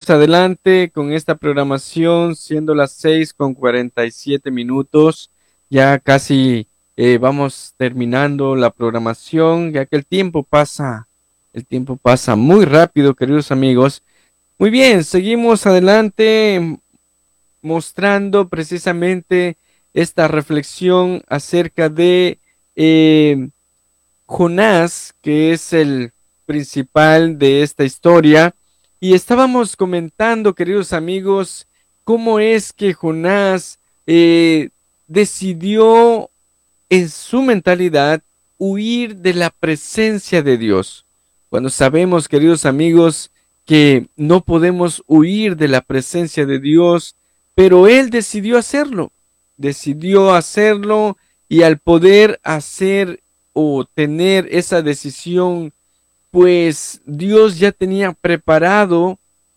adelante con esta programación, siendo las 6:47 minutos. Ya casi vamos terminando la programación, ya que el tiempo pasa muy rápido, queridos amigos. Muy bien, seguimos adelante mostrando precisamente esta reflexión acerca de eh, Jonás, que es el principal de esta historia, y estábamos comentando, queridos amigos, cómo es que Jonás decidió en su mentalidad huir de la presencia de Dios. Cuando sabemos, queridos amigos, que no podemos huir de la presencia de Dios, pero él decidió hacerlo y al poder hacer o tener esa decisión, pues Dios ya tenía preparado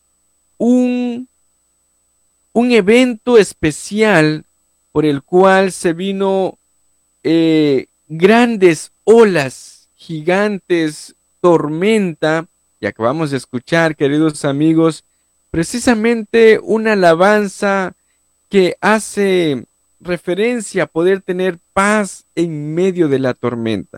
un, un evento especial por el cual se vino grandes olas, gigantes, tormenta, y acabamos de escuchar, queridos amigos, precisamente una alabanza que hace referencia a poder tener paz en medio de la tormenta.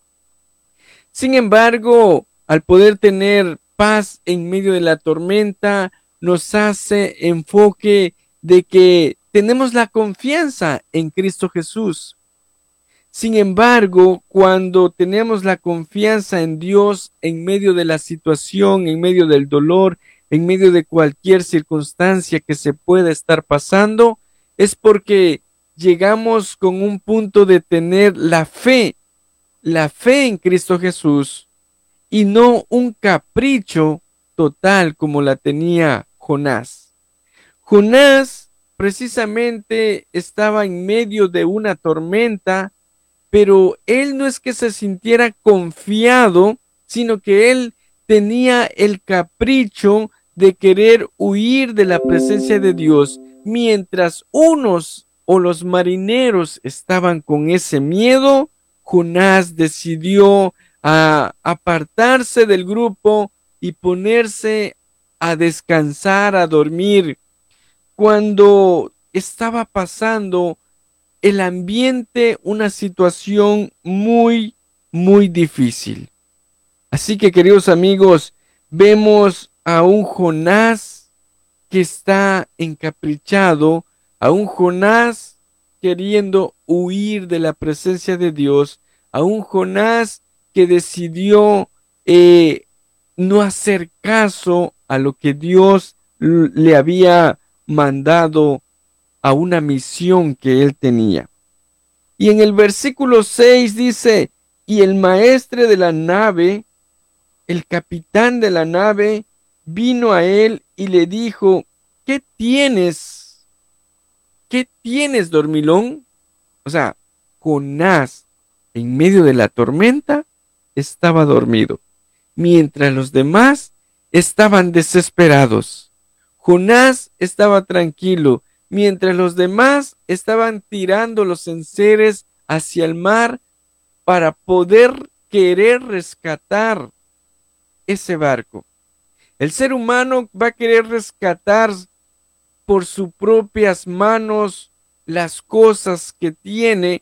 Sin embargo, al poder tener paz en medio de la tormenta, nos hace enfoque de que tenemos la confianza en Cristo Jesús. Sin embargo, cuando tenemos la confianza en Dios en medio de la situación, en medio del dolor, en medio de cualquier circunstancia que se pueda estar pasando, es porque llegamos con un punto de tener la fe en Cristo Jesús y no un capricho total como la tenía Jonás. Jonás precisamente estaba en medio de una tormenta, pero él no es que se sintiera confiado, sino que él tenía el capricho de querer huir de la presencia de Dios, mientras unos o los marineros estaban con ese miedo. Jonás decidió apartarse del grupo y ponerse a descansar, a dormir. Cuando estaba pasando el ambiente, una situación muy, muy difícil. Así que, queridos amigos, vemos a un Jonás que está encaprichado, a un Jonás queriendo huir de la presencia de Dios, a un Jonás que decidió no hacer caso a lo que Dios le había mandado, a una misión que él tenía. Y en el versículo 6 dice, y el maestre de la nave, el capitán de la nave, vino a él y le dijo, ¿qué tienes? ¿Qué tienes, dormilón? O sea, Jonás, en medio de la tormenta, estaba dormido, mientras los demás estaban desesperados. Jonás estaba tranquilo, mientras los demás estaban tirando los enseres hacia el mar para poder querer rescatar ese barco. El ser humano va a querer rescatar por sus propias manos las cosas que tiene,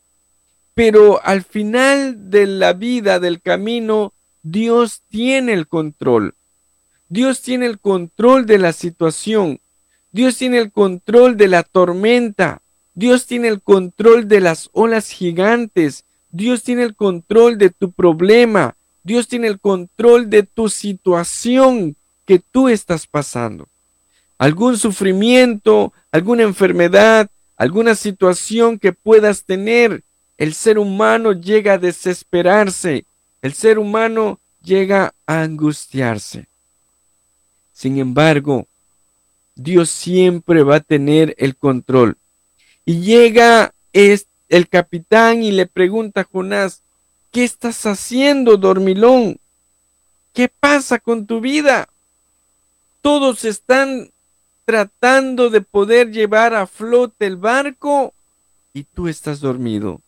pero al final de la vida, del camino, Dios tiene el control. Dios tiene el control de la situación. Dios tiene el control de la tormenta. Dios tiene el control de las olas gigantes. Dios tiene el control de tu problema. Dios tiene el control de tu situación que tú estás pasando. Algún sufrimiento, alguna enfermedad, alguna situación que puedas tener. El ser humano llega a desesperarse. El ser humano llega a angustiarse. Sin embargo, Dios siempre va a tener el control. Y llega el capitán y le pregunta a Jonás, ¿qué estás haciendo, dormilón? ¿Qué pasa con tu vida? Todos están tratando de poder llevar a flote el barco y tú estás dormido.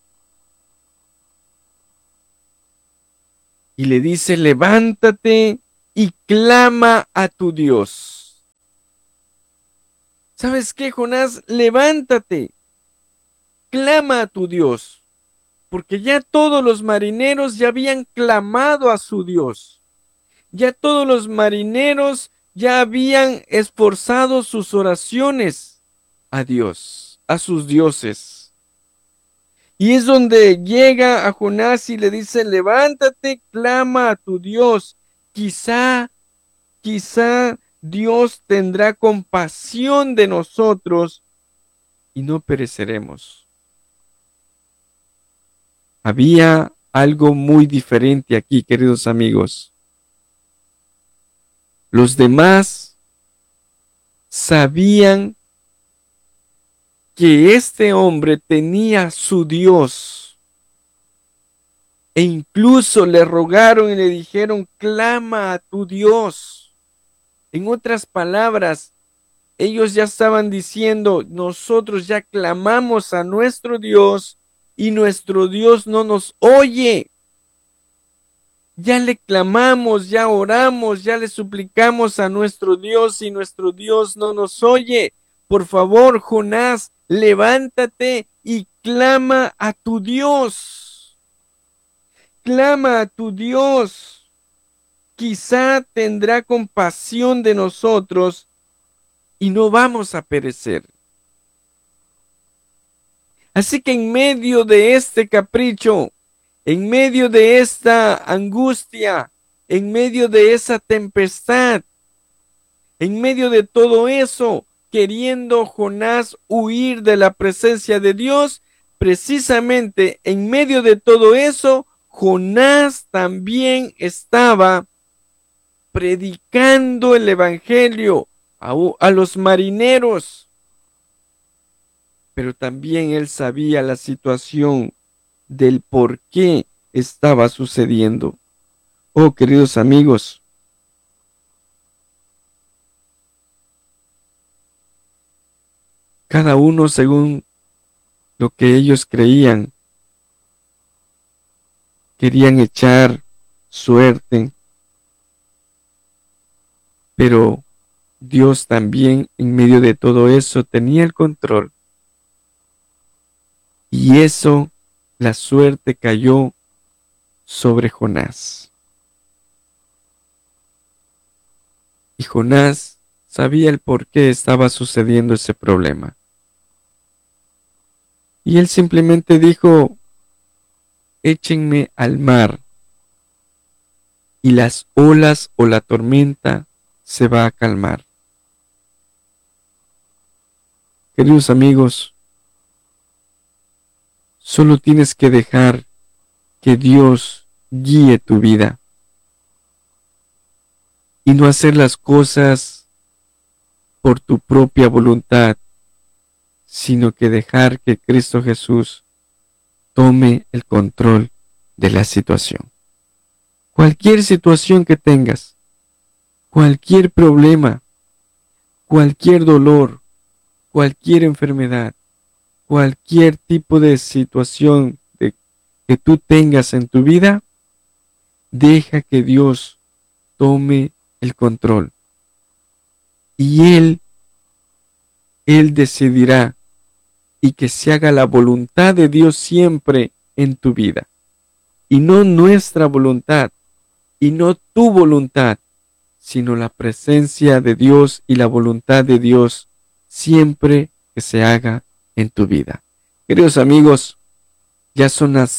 Y le dice, levántate y clama a tu Dios. ¿Sabes qué, Jonás? Levántate, clama a tu Dios, porque ya todos los marineros ya habían clamado a su Dios. Ya todos los marineros ya habían esforzado sus oraciones a Dios, a sus dioses. Y es donde llega a Jonás y le dice, levántate, clama a tu Dios. Quizá Dios tendrá compasión de nosotros y no pereceremos. Había algo muy diferente aquí, queridos amigos. Los demás sabían que este hombre tenía su Dios e incluso le rogaron y le dijeron, clama a tu Dios. En otras palabras, ellos ya estaban diciendo, nosotros ya clamamos a nuestro Dios y nuestro Dios no nos oye. Ya le clamamos, ya oramos, ya le suplicamos a nuestro Dios y nuestro Dios no nos oye. Por favor, Jonás, levántate y clama a tu Dios. Clama a tu Dios. Quizá tendrá compasión de nosotros y no vamos a perecer. Así que en medio de este capricho, en medio de esta angustia, en medio de esa tempestad, en medio de todo eso, queriendo Jonás huir de la presencia de Dios, precisamente en medio de todo eso, Jonás también estaba predicando el evangelio a los marineros, pero también él sabía la situación del por qué estaba sucediendo. Oh, queridos amigos, cada uno según lo que ellos creían, querían echar suerte, pero Dios también en medio de todo eso tenía el control. Y eso, la suerte cayó sobre Jonás. Y Jonás sabía el por qué estaba sucediendo ese problema. Y él simplemente dijo, échenme al mar y las olas o la tormenta se va a calmar. Queridos amigos, solo tienes que dejar que Dios guíe tu vida y no hacer las cosas por tu propia voluntad, sino que dejar que Cristo Jesús tome el control de la situación. Cualquier situación que tengas, cualquier problema, cualquier dolor, cualquier enfermedad, cualquier tipo de situación que tú tengas en tu vida, deja que Dios tome el control. Y Él decidirá y que se haga la voluntad de Dios siempre en tu vida. Y no nuestra voluntad, y no tu voluntad, sino la presencia de Dios y la voluntad de Dios siempre que se haga en tu vida. Queridos amigos, ya son las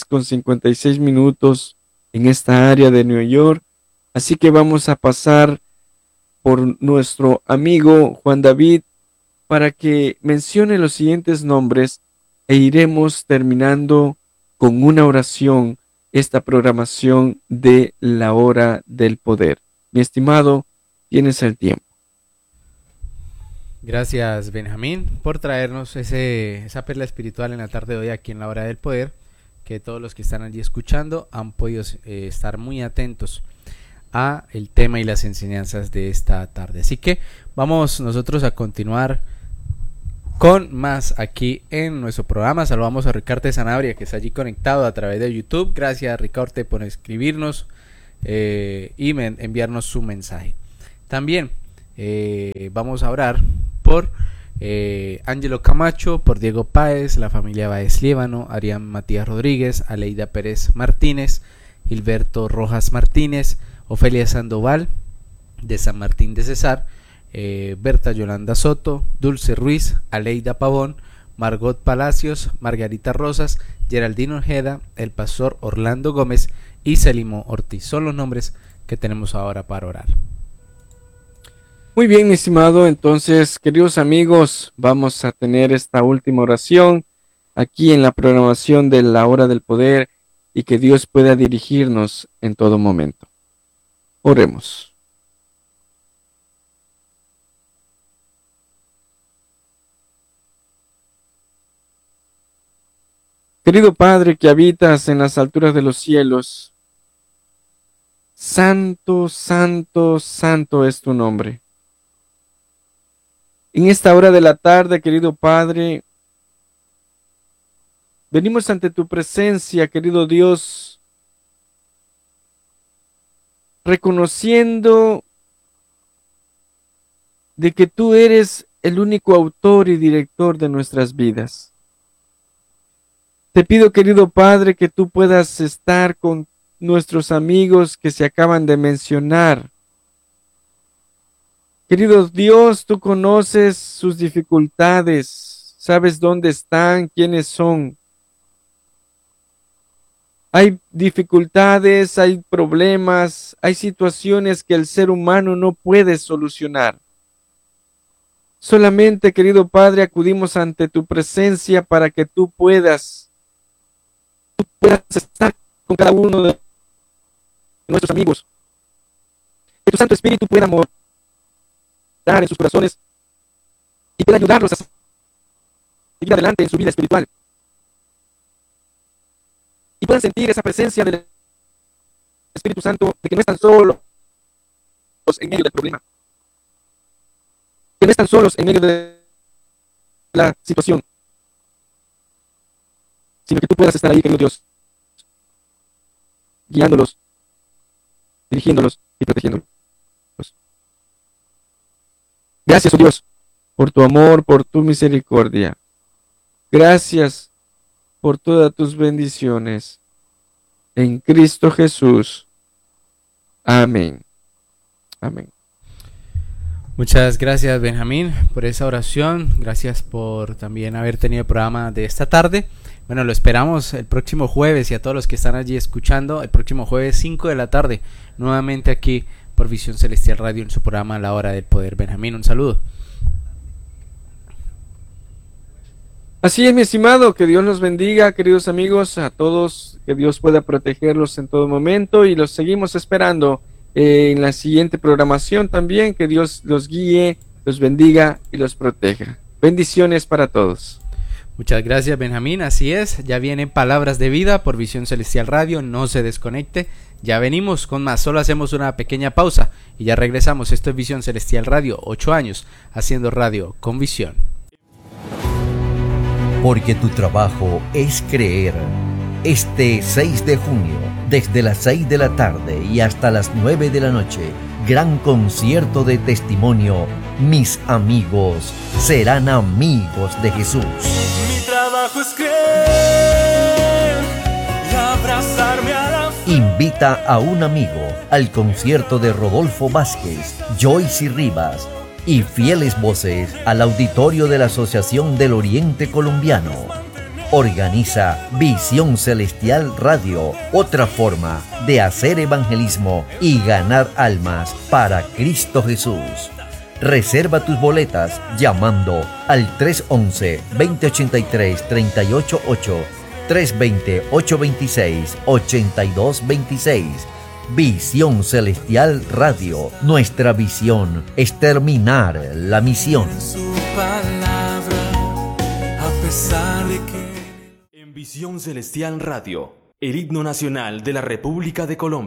6:56 en esta área de New York, así que vamos a pasar por nuestro amigo Juan David para que mencione los siguientes nombres e iremos terminando con una oración esta programación de la hora del poder. Mi estimado, tienes el tiempo. Gracias, Benjamín, por traernos esa perla espiritual en la tarde de hoy aquí en la hora del poder, que todos los que están allí escuchando han podido estar muy atentos a el tema y las enseñanzas de esta tarde. Así que vamos nosotros a continuar con más aquí en nuestro programa. Saludamos a Ricardo Sanabria, que está allí conectado a través de YouTube. Gracias, Ricardo, por escribirnos y enviarnos su mensaje. También vamos a orar por Ángelo Camacho, por Diego Páez, la familia Báez Líbano, Arián Matías Rodríguez, Aleida Pérez Martínez, Gilberto Rojas Martínez, Ofelia Sandoval, de San Martín de Cesar, Berta Yolanda Soto, Dulce Ruiz, Aleida Pavón, Margot Palacios, Margarita Rosas, Geraldino Ojeda, el pastor Orlando Gómez y Celimo Ortiz. Son los nombres que tenemos ahora para orar. Muy bien, mi estimado. Entonces, queridos amigos, vamos a tener esta última oración aquí en la programación de la Hora del Poder y que Dios pueda dirigirnos en todo momento. Oremos. Querido Padre que habitas en las alturas de los cielos, santo, santo, santo es tu nombre. En esta hora de la tarde, querido Padre, venimos ante tu presencia, querido Dios, reconociendo de que tú eres el único autor y director de nuestras vidas. Te pido, querido Padre, que tú puedas estar con nuestros amigos que se acaban de mencionar. Querido Dios, tú conoces sus dificultades, sabes dónde están, quiénes son. Hay dificultades, hay problemas, hay situaciones que el ser humano no puede solucionar. Solamente, querido Padre, acudimos ante tu presencia para que tú puedas estar con cada uno de nuestros amigos. Que tu Santo Espíritu pueda morar en sus corazones y pueda ayudarlos a seguir adelante en su vida espiritual. Y puedan sentir esa presencia del Espíritu Santo, de que no están solos en medio del problema. Que no están solos en medio de la situación. Sino que tú puedas estar ahí, querido Dios, guiándolos, dirigiéndolos y protegiéndolos. Gracias, oh Dios, por tu amor, por tu misericordia. Gracias por todas tus bendiciones. En Cristo Jesús. Amén. Amén. Muchas gracias, Benjamín, por esa oración. Gracias por también haber tenido el programa de esta tarde. Bueno, lo esperamos el próximo jueves y a todos los que están allí escuchando, el próximo jueves 5 de la tarde, nuevamente aquí por Visión Celestial Radio en su programa La Hora del Poder. Benjamín, un saludo. Así es, mi estimado, que Dios los bendiga, queridos amigos, a todos, que Dios pueda protegerlos en todo momento y los seguimos esperando en la siguiente programación también, que Dios los guíe, los bendiga y los proteja. Bendiciones para todos. Muchas gracias, Benjamín, así es, ya vienen Palabras de Vida por Visión Celestial Radio, no se desconecte, ya venimos con más, solo hacemos una pequeña pausa y ya regresamos. Esto es Visión Celestial Radio, 8 años haciendo radio con visión. Porque tu trabajo es creer. Este 6 de junio, desde las 6 de la tarde y hasta las 9 de la noche, gran concierto de testimonio. Mis amigos serán amigos de Jesús. Mi trabajo es creer y abrazarme a la fe. Invita a un amigo al concierto de Rodolfo Vázquez, Joyce Rivas y fieles voces al auditorio de la Asociación del Oriente Colombiano. Organiza Visión Celestial Radio, otra forma de hacer evangelismo y ganar almas para Cristo Jesús. Reserva tus boletas llamando al 311-2083-388, 320-826-8226. Visión Celestial Radio. Nuestra visión es terminar la misión. Su palabra, a pesar de que... En Visión Celestial Radio, el himno nacional de la República de Colombia.